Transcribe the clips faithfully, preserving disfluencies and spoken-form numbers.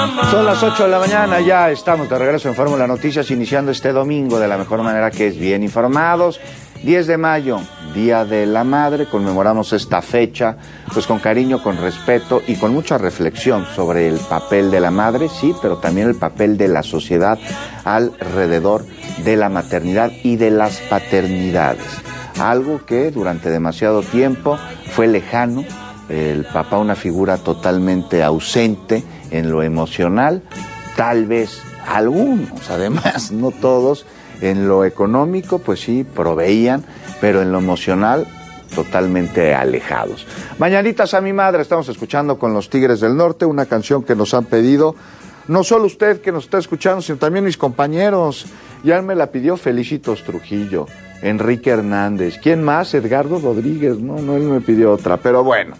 Son las ocho de la mañana, ya estamos de regreso en Fórmula Noticias, iniciando este domingo de la mejor manera, que es bien informados. diez de mayo, Día de la Madre, conmemoramos esta fecha pues con cariño, con respeto y con mucha reflexión sobre el papel de la madre, sí, pero también el papel de la sociedad alrededor de la maternidad y de las paternidades. Algo que durante demasiado tiempo fue lejano, el papá una figura totalmente ausente en lo emocional, tal vez algunos, además, no todos, en lo económico, pues sí, proveían, pero en lo emocional, totalmente alejados. Mañanitas a mi madre, estamos escuchando con los Tigres del Norte, una canción que nos han pedido, no solo usted que nos está escuchando, sino también mis compañeros. Ya me la pidió Felicitos Trujillo, Enrique Hernández, ¿quién más? Edgardo Rodríguez, no, no, él me pidió otra, pero bueno.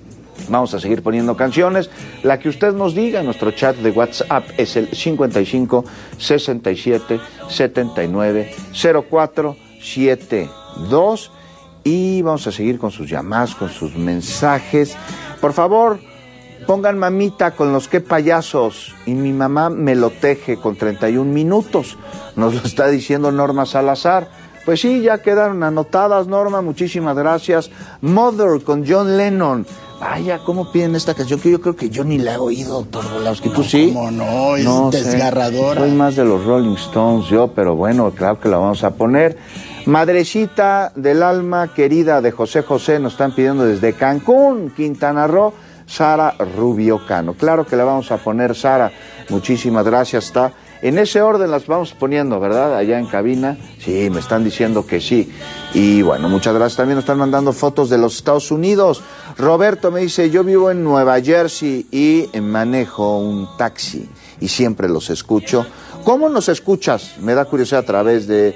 Vamos a seguir poniendo canciones, la que usted nos diga. Nuestro chat de WhatsApp es el cincuenta y cinco, sesenta y siete, setenta y nueve, cero cuatro setenta y dos, y vamos a seguir con sus llamadas, con sus mensajes. Por favor, pongan mamita con los que payasos, y mi mamá me lo teje con treinta y un minutos, nos lo está diciendo Norma Salazar. Pues sí, ya quedaron anotadas, Norma, muchísimas gracias. Mother con John Lennon. Vaya, ¿cómo piden esta canción? Que yo creo que yo ni la he oído, doctor Volowski. ¿Tú no, sí? ¿Cómo no? Es no desgarradora. Sé. Soy más de los Rolling Stones yo, pero bueno, claro que la vamos a poner. Madrecita del alma querida de José José, nos están pidiendo desde Cancún, Quintana Roo, Sara Rubio Cano. Claro que la vamos a poner, Sara. Muchísimas gracias, está. En ese orden las vamos poniendo, ¿verdad? Allá en cabina. Sí, me están diciendo que sí. Y bueno, muchas gracias. También nos están mandando fotos de los Estados Unidos. Roberto me dice, yo vivo en Nueva Jersey y manejo un taxi y siempre los escucho. ¿Cómo nos escuchas? Me da curiosidad, a través de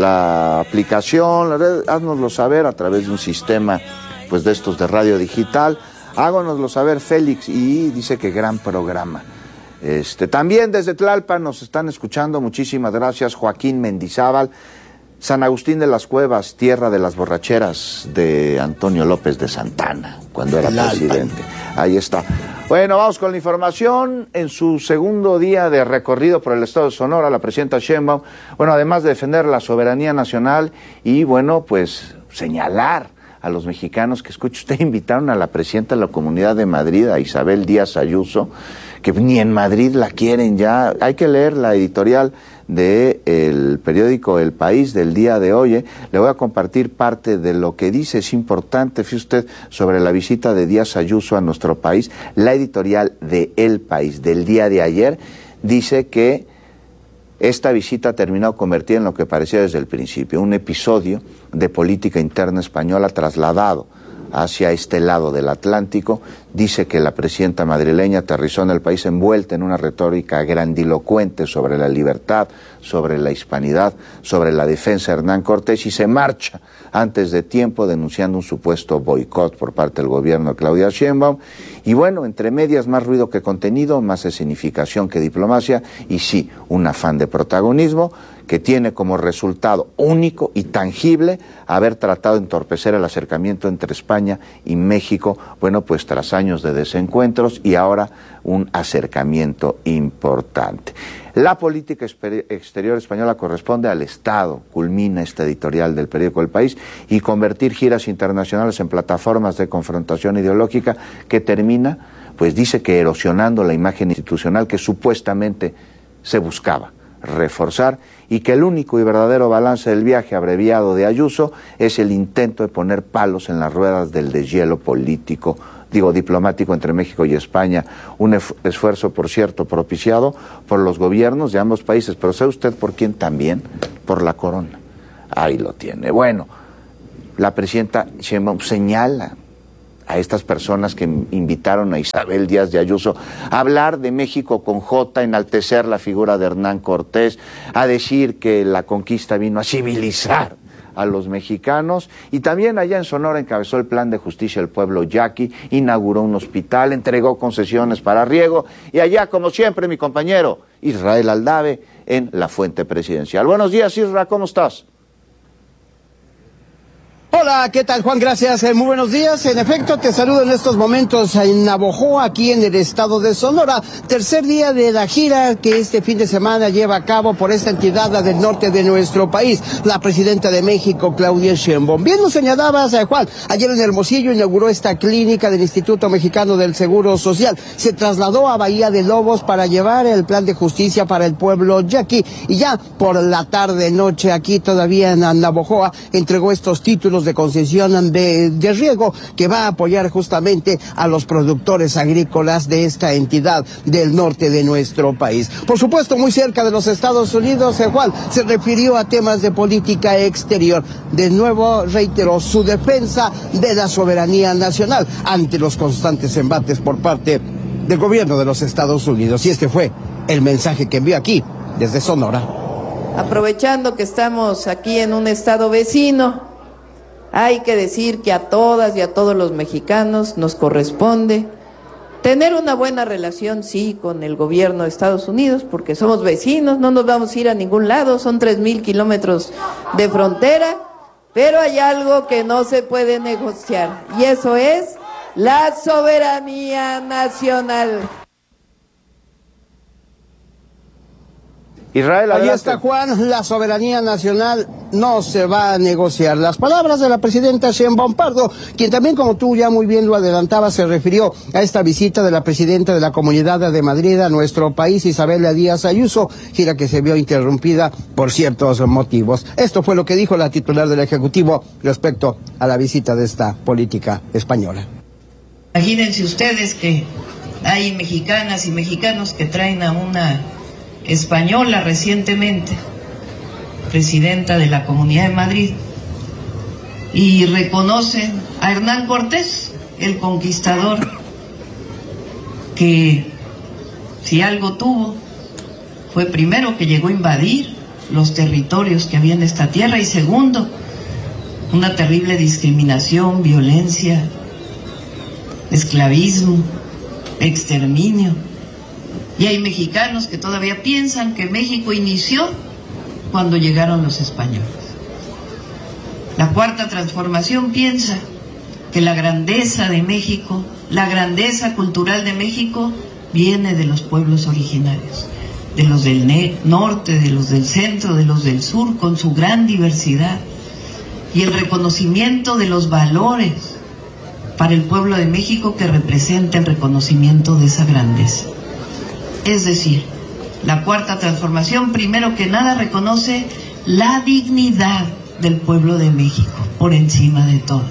la aplicación, la red, háznoslo saber a través de un sistema pues de estos de radio digital. Háganoslo saber, Félix, y dice que gran programa. Este, también desde Tlalpan nos están escuchando, muchísimas gracias. Joaquín Mendizábal, San Agustín de las Cuevas, tierra de las borracheras de Antonio López de Santana, cuando era Tlalpan. Presidente. Ahí está. Bueno, vamos con la información. En su segundo día de recorrido por el estado de Sonora, la presidenta Sheinbaum, bueno, además de defender la soberanía nacional y, bueno, pues señalar a los mexicanos que, escuche usted, invitaron a la presidenta de la Comunidad de Madrid, a Isabel Díaz Ayuso, que ni en Madrid la quieren ya. Hay que leer la editorial del periódico El País del día de hoy. ¿eh? Le voy a compartir parte de lo que dice, es importante, fíjese usted, sobre la visita de Díaz Ayuso a nuestro país. La editorial de El País del día de ayer dice que esta visita ha terminado convertida en lo que parecía desde el principio, un episodio de política interna española trasladado hacia este lado del Atlántico. Dice que la presidenta madrileña aterrizó en el país envuelta en una retórica grandilocuente sobre la libertad, sobre la hispanidad, sobre la defensa de Hernán Cortés, y se marcha antes de tiempo denunciando un supuesto boicot por parte del gobierno de Claudia Sheinbaum. Y bueno, entre medias, más ruido que contenido, más escenificación que diplomacia, y sí, un afán de protagonismo que tiene como resultado único y tangible haber tratado de entorpecer el acercamiento entre España y México, bueno, pues tras años de desencuentros y ahora un acercamiento importante. La política exterior española corresponde al Estado, culmina esta editorial del periódico El País, y convertir giras internacionales en plataformas de confrontación ideológica que termina, pues dice que erosionando la imagen institucional que supuestamente se buscaba reforzar, y que el único y verdadero balance del viaje abreviado de Ayuso es el intento de poner palos en las ruedas del deshielo político, digo diplomático, entre México y España, un esfuerzo, por cierto, propiciado por los gobiernos de ambos países, pero ¿sabe usted por quién también? Por la corona. Ahí lo tiene. Bueno, la presidenta Sheinbaum señala a estas personas que invitaron a Isabel Díaz de Ayuso a hablar de México con J, enaltecer la figura de Hernán Cortés, a decir que la conquista vino a civilizar a los mexicanos, y también allá en Sonora encabezó el plan de justicia del pueblo yaqui, inauguró un hospital, entregó concesiones para riego, y allá, como siempre, mi compañero Israel Aldave en la fuente presidencial. Buenos días, Isra, ¿cómo estás? Hola, ¿qué tal, Juan? Gracias, eh, muy buenos días. En efecto, te saludo en estos momentos en Navojoa, aquí en el estado de Sonora. Tercer día de la gira que este fin de semana lleva a cabo por esta entidad del norte de nuestro país, la presidenta de México, Claudia Sheinbaum. Bien lo señalabas, eh, Juan, ayer en Hermosillo inauguró esta clínica del Instituto Mexicano del Seguro Social. Se trasladó a Bahía de Lobos para llevar el plan de justicia para el pueblo yaqui. Y ya por la tarde, noche, aquí todavía en Navojoa, entregó estos títulos de concesión de, de riego que va a apoyar justamente a los productores agrícolas de esta entidad del norte de nuestro país. Por supuesto, muy cerca de los Estados Unidos, el cual se refirió a temas de política exterior. De nuevo reiteró su defensa de la soberanía nacional ante los constantes embates por parte del gobierno de los Estados Unidos. Y este fue el mensaje que envió aquí desde Sonora. Aprovechando que estamos aquí en un estado vecino, hay que decir que a todas y a todos los mexicanos nos corresponde tener una buena relación, sí, con el gobierno de Estados Unidos, porque somos vecinos, no nos vamos a ir a ningún lado, son tres mil kilómetros de frontera, pero hay algo que no se puede negociar, y eso es la soberanía nacional. Israel, ahí está, Juan, la soberanía nacional no se va a negociar. Las palabras de la presidenta Sheinbaum Pardo, quien también, como tú ya muy bien lo adelantabas, se refirió a esta visita de la presidenta de la Comunidad de Madrid a nuestro país, Isabel Díaz Ayuso, gira que se vio interrumpida por ciertos motivos. Esto fue lo que dijo la titular del Ejecutivo respecto a la visita de esta política española. Imagínense ustedes que hay mexicanas y mexicanos que traen a una española recientemente, presidenta de la Comunidad de Madrid, y reconocen a Hernán Cortés, el conquistador, que si algo tuvo, fue primero que llegó a invadir los territorios que había en esta tierra, y segundo, una terrible discriminación, violencia, esclavismo, exterminio. Y hay mexicanos que todavía piensan que México inició cuando llegaron los españoles. La Cuarta Transformación piensa que la grandeza de México, la grandeza cultural de México, viene de los pueblos originarios, de los del norte, de los del centro, de los del sur, con su gran diversidad, y el reconocimiento de los valores para el pueblo de México que representa el reconocimiento de esa grandeza. Es decir, la Cuarta Transformación, primero que nada, reconoce la dignidad del pueblo de México por encima de todo.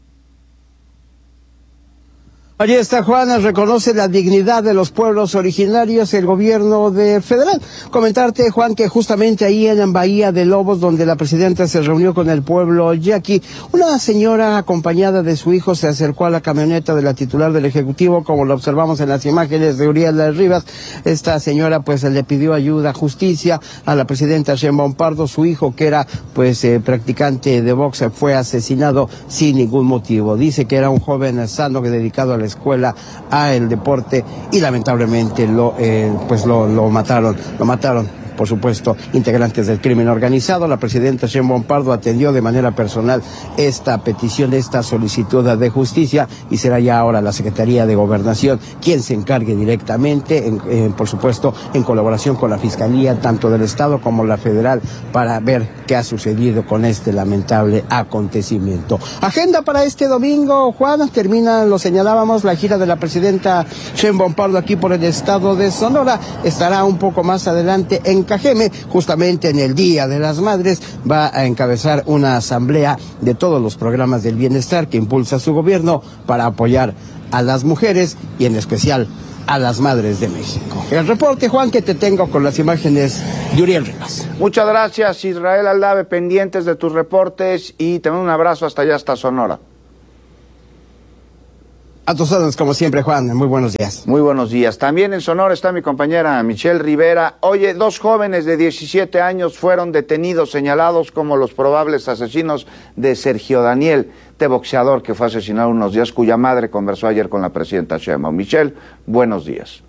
Allí está, Juan, reconoce la dignidad de los pueblos originarios el gobierno de federal. Comentarte, Juan, que justamente ahí en Bahía de Lobos, donde la presidenta se reunió con el pueblo yaqui, una señora acompañada de su hijo se acercó a la camioneta de la titular del Ejecutivo, como lo observamos en las imágenes de Uriel Rivas. Esta señora pues le pidió ayuda, justicia a la presidenta Sheinbaum Pardo. Su hijo, que era pues eh, practicante de box, fue asesinado sin ningún motivo. Dice que era un joven sano que dedicado a la escuela, a el deporte, y lamentablemente lo eh, pues lo, lo mataron, lo mataron. Por supuesto, integrantes del crimen organizado. La presidenta Sheinbaum Pardo atendió de manera personal esta petición, esta solicitud de justicia, y será ya ahora la Secretaría de Gobernación quien se encargue directamente, en, eh, por supuesto, en colaboración con la Fiscalía, tanto del Estado como la Federal, para ver qué ha sucedido con este lamentable acontecimiento. Agenda para este domingo, Juan, termina, lo señalábamos, la gira de la presidenta Sheinbaum Pardo aquí por el estado de Sonora. Estará un poco más adelante en Cajeme, justamente en el Día de las Madres. Va a encabezar una asamblea de todos los programas del bienestar que impulsa su gobierno para apoyar a las mujeres y en especial a las madres de México. El reporte, Juan, que te tengo con las imágenes de Uriel Rivas. Muchas gracias, Israel Aldave, pendientes de tus reportes, y te mando un abrazo hasta allá, hasta Sonora. A tus órdenes, como siempre, Juan. Muy buenos días. Muy buenos días. También en Sonora está mi compañera Michelle Rivera. Oye, dos jóvenes de diecisiete años fueron detenidos, señalados como los probables asesinos de Sergio Daniel, este boxeador que fue asesinado unos días, cuya madre conversó ayer con la presidenta Sheinbaum. Michelle, buenos días.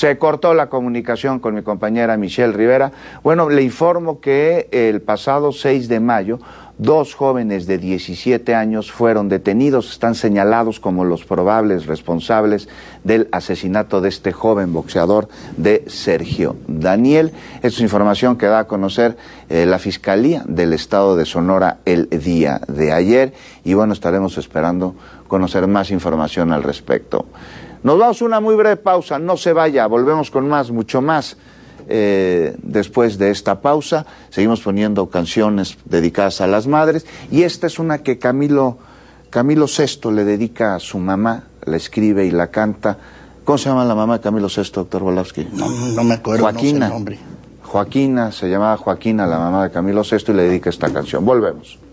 Se cortó la comunicación con mi compañera Michelle Rivera. Bueno, le informo que el pasado seis de mayo, dos jóvenes de diecisiete años fueron detenidos, están señalados como los probables responsables del asesinato de este joven boxeador de Sergio Daniel. Esta es información que da a conocer eh, la Fiscalía del Estado de Sonora el día de ayer y bueno, estaremos esperando conocer más información al respecto. Nos vamos a una muy breve pausa, no se vaya, volvemos con más, mucho más. Eh, después de esta pausa seguimos poniendo canciones dedicadas a las madres y esta es una que Camilo Camilo Sesto le dedica a su mamá, la escribe y la canta. ¿Cómo se llama la mamá de Camilo Sesto, doctor Volowski? No, no me acuerdo. Joaquina. No sé el nombre. Joaquina, se llamaba Joaquina la mamá de Camilo Sesto y le dedica esta canción. Volvemos.